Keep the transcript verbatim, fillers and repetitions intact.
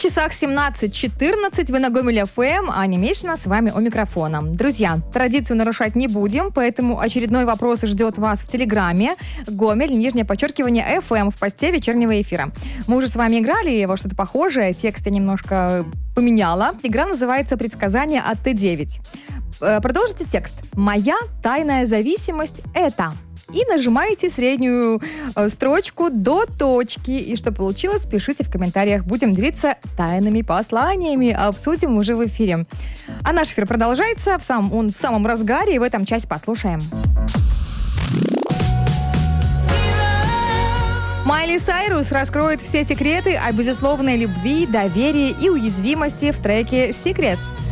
часах семнадцать четырнадцать. Вы на Гомель эф эм, а Аня Мишина с вами у микрофона. Друзья, традицию нарушать не будем, поэтому очередной вопрос ждет вас в Телеграме. Гомель, нижнее подчеркивание, эф эм в посте вечернего эфира. Мы уже с вами играли во что-то похожее, текст я немножко поменяла. Игра называется «Предсказание от Т девять». Продолжите текст. «Моя тайная зависимость – это…» И нажимаете среднюю э, строчку до точки. И что получилось, пишите в комментариях. Будем делиться тайными посланиями. Обсудим уже в эфире. А наш эфир продолжается. В самом, он в самом разгаре. И в этом часть послушаем. Майли Сайрус раскроет все секреты о безусловной любви, доверии и уязвимости в треке «Secrets».